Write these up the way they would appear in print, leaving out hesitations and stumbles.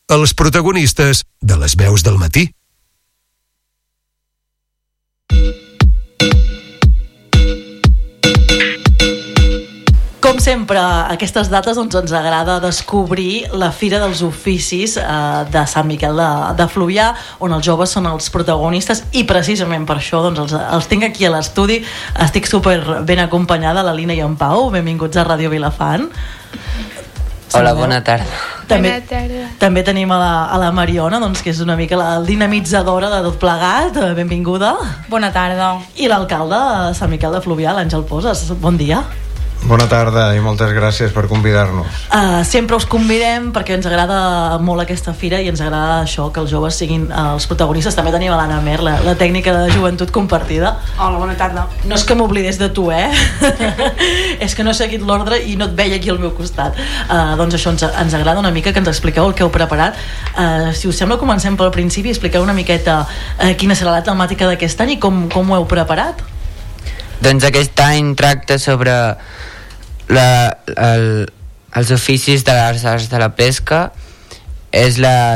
els protagonistes de les veus del matí. Com sempre, a aquestes dates ens agrada descobrir la Fira dels Oficis de Sant Miquel de Fluvià, on els joves són els protagonistes, i precisament per això els tinc aquí a l'estudi. Estic super ben acompanyada, la Lina i en Pau. Benvinguts a Ràdio Vilafant. Hola, bona tarda. També tenim a la Mariona, que és una mica la dinamitzadora de tot plegat. Benvinguda. Bona tarda. I l'alcalde de Sant Miquel de Fluvià, l'Àngel Poses. Bon dia. Bona tarda i moltes gràcies per convidar-nos. Sempre us convidem perquè ens agrada molt aquesta fira i ens agrada això, que els joves siguin els protagonistes. També tenim l'Anna Mer, la tècnica de joventut compartida. Hola, bona tarda. No és que m'oblidés de tu, és que no he seguit l'ordre i no et veia aquí al meu costat. Doncs això, ens agrada una mica que ens expliqueu el que heu preparat. Si us sembla, comencem pel principi. Expliqueu una miqueta quina serà la temàtica d'aquest any i com ho heu preparat. Doncs aquest any tracta sobre els oficis de les arts de la pesca. És la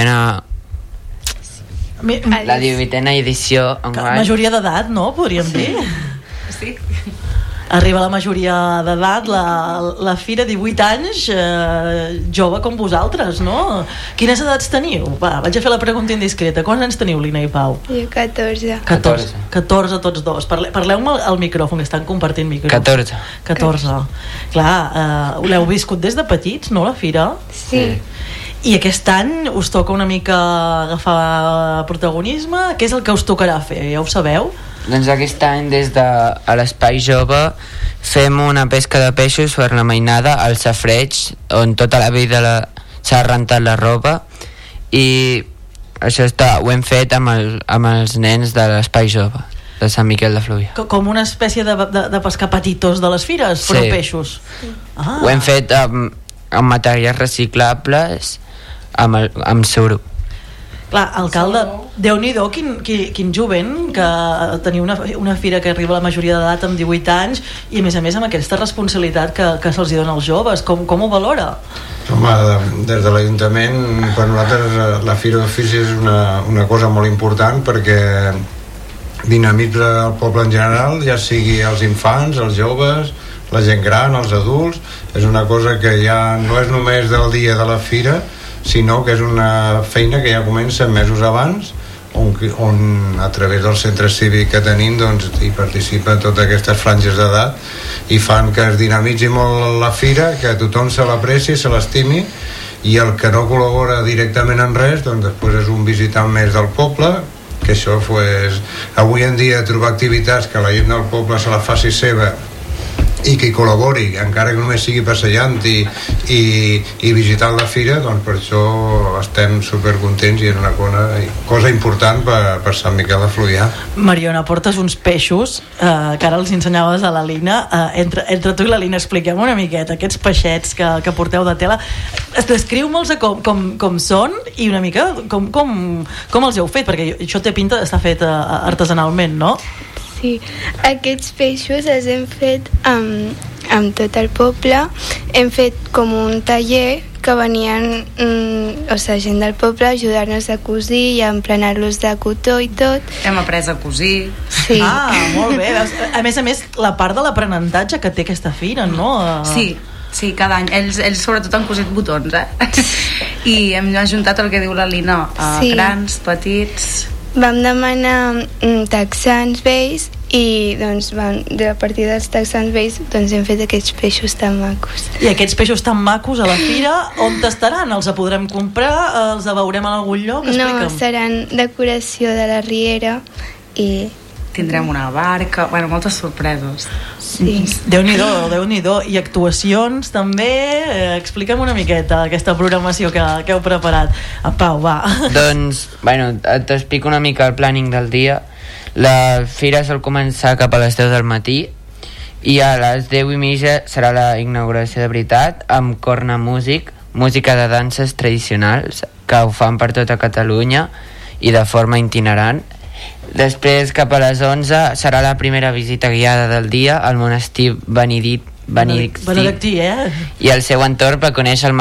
18a edició enguany. Majoria d'edat, no? Podríem dir. Sí. Arriba a la majoria d'edat, la fira, 18 anys, jove com vosaltres, no? Quines edats teniu? Va, vaig a fer la pregunta indiscreta. Quants anys teniu, Lina i Pau? Jo 14. 14 tots dos. Parleu-me al micròfon, que estan compartint micròfon. 14. Clar, l'heu viscut des de petits, no, la fira? Sí. I aquest any us toca una mica agafar protagonisme. Què és el que us tocarà fer? Ja ho sabeu? Doncs aquest any des de l'Espai Jove fem una pesca de peixos per la mainada al safareig, on tota la vida s'ha rentat la roba, i això ho hem fet amb els nens de l'Espai Jove de Sant Miquel de Fluvià. Com una espècie de pescar petitos de les fires, però peixos. Ho hem fet amb materials reciclables, amb suro. Clar, alcalde, Déu-n'hi-do, quin jovent, que teniu una fira que arriba a la majoria d'edat amb 18 anys i a més amb aquesta responsabilitat que se'ls dona als joves. Com ho valora? Home, des de l'Ajuntament, per nosaltres la Fira d'Oficis és una cosa molt important perquè dinamitza el poble en general, ja sigui els infants, els joves, la gent gran, els adults. És una cosa que ja no és només del dia de la fira, sinó que és una feina que ja comença mesos abans, on a través del centre cívic que tenim hi participen totes aquestes franges d'edat i fan que es dinamitzi molt la fira, que tothom se l'apreci, se l'estimi, i el que no col·labora directament en res, doncs després és un visitant més del poble, que això avui en dia trobar activitats que la gent del poble se la faci seva i que hi col·labori, encara que només sigui passejant i visitant la fira, doncs per això estem supercontents i és una cosa important per Sant Miquel de Fluvià. Mariona, portes uns peixos que ara els ensenyaves a la Lina. Entre tu i la Lina, expliquem una miqueta aquests peixets que porteu de tela. Descriu-me'ls com són i una mica com els heu fet, perquè això té pinta d'estar fet artesanalment, no? Sí, aquests peixos els hem fet amb tot el poble. Hem fet com un taller que venien gent del poble a ajudar-nos a cosir i a emplenar-los de cotó i tot. Hem après a cosir. Sí. Molt bé. A més, la part de l'aprenentatge que té aquesta fira, no? Sí, cada any. Ells sobretot han cosit botons, I hem ajuntat el que diu la Lina, grans, petits. Vam demanar texans vells i a partir dels texans vells hem fet aquests peixos tan macos. I aquests peixos tan macos a la fira, on estaran? Els podrem comprar? Els veurem en algun lloc? No, seran decoració de la riera i... Tindrem una barca, moltes sorpreses. Sí. Déu-n'hi-do. I actuacions també? Explica'm una miqueta aquesta programació que heu preparat. En Pau, va. Doncs, t'explico una mica el planning del dia. La fira sol començar cap a les 10 del matí i a les 10:30 serà la inauguració de veritat amb cornamúsic, música de danses tradicionals que ho fan per tota Catalunya i de forma itinerant. Després, cap a les 11, serà la primera visita guiada del dia al monestir benedictí i el seu entorn per conèixer el